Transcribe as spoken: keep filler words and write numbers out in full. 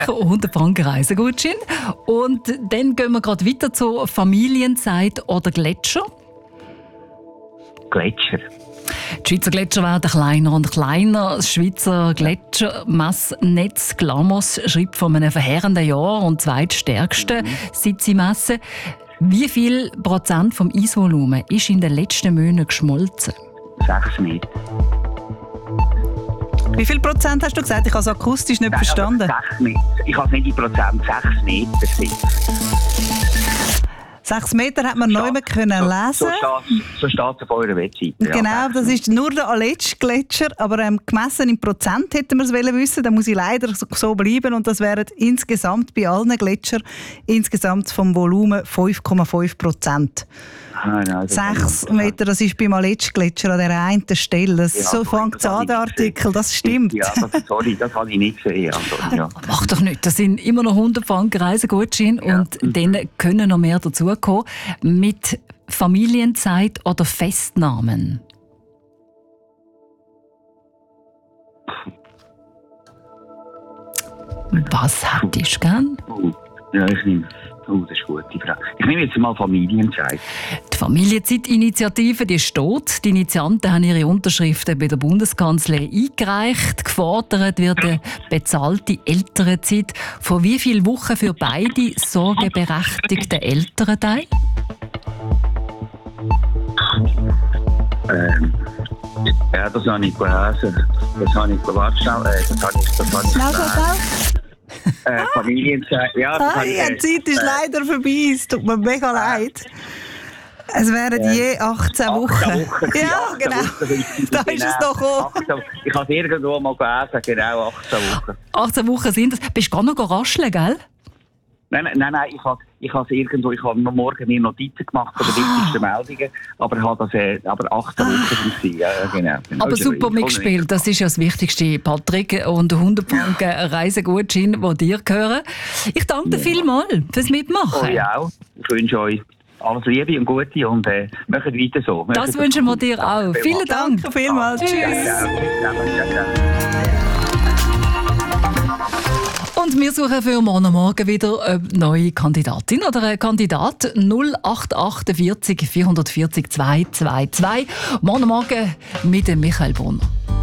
hundert Franken Reisegutschein. Und dann gehen wir gerade weiter zu Familienzeit oder Gletscher. Gletscher. Die Schweizer Gletscher werden kleiner und kleiner. Das Schweizer Gletschermessnetz Glamos schreibt von einem verheerenden Jahr und zweitstärksten, mhm. seit sie messen. Wie viel Prozent vom Eisvolumen ist in den letzten Monaten geschmolzen? Sechs Meter. Wie viel Prozent hast du gesagt? Ich habe es akustisch nicht Nein, verstanden. Sechs Meter. Ich habe es nicht in Prozent. Sechs Meter sind. Sechs Meter hat man So- neu können so, lesen. So steht so steht's auf eurer Webseite. Ja, Genau, sechs das Meter. ist nur der Aletsch-Gletscher, aber ähm, gemessen in Prozent hätten wir es wollen wissen. Da muss ich leider so, so bleiben und das wären insgesamt bei allen Gletschern insgesamt vom Volumen fünf Komma fünf Prozent. Ah, nein, das Sechs kann- Meter, das ist beim Aletsch-Gletscher an der einen Stelle. Das, Ja, so das fängt es habe an, ich der nicht Artikel, das stimmt. Ja, das, sorry, das habe ich nicht gesehen. Also, ja. Mach doch nicht, das sind immer noch hundert Franken Reisegutschein Ja. und dann können noch mehr dazukommen. Mit Familienzeit oder Festnahmen. Was hättest du gern? Oh, ja, ich nehme. Oh, das ist eine gute Frage. Ich nehme jetzt mal Familienzeit. Die Familienzeitinitiative, die steht. Die Initianten haben ihre Unterschriften bei der Bundeskanzlei eingereicht. Gefordert wird eine bezahlte Elternzeit. Von wie vielen Wochen für beide sorgeberechtigten Elternteile? Ähm, ja, das habe ich gelesen. Das habe ich gelesen. Äh, das habe ich, das habe ich Schnell, schnell, schnell. Äh, Familienzeit. Ja, das Ah, habe ich, ja, die Zeit ist leider vorbei. Es tut mir mega leid. Es wären Ja. je achtzehn Wochen. achtzehn Wochen. Ja, achtzehn genau. Wochen. Da ist es doch gekommen. achtzehn Ich habe es irgendwo mal gelesen, genau achtzehn Wochen. achtzehn Wochen sind es. Bist du gar noch rascheln, gell? Nein, nein, nein, nein ich habe ich habe es irgendwo, ich habe noch morgen mir Notizen gemacht von den wichtigsten Meldungen, aber ich habe das, äh, aber achtzehn Wochen sind sie, ja, ja, genau. genau. Aber Also, super ich- mitgespielt, das ist ja das Wichtigste. Patrick, und hundert Franken Reisegutschein, die dir gehören. Ich danke dir vielmals fürs Mitmachen. Euch auch. Ich wünsche euch alles Liebe und Gute und äh, macht weiter so. Macht Das wünschen wir dir auch. Danke Vielen Dank. Danke vielmals. Tschüss. Tschüss. Ja, ja, ja, ja. Und wir suchen für morgen Morgen wieder eine neue Kandidatin oder einen Kandidat. null acht achtundvierzig vierhundertvierzig zweihundertzweiundzwanzig. Morgen Morgen mit dem Michael Brunner.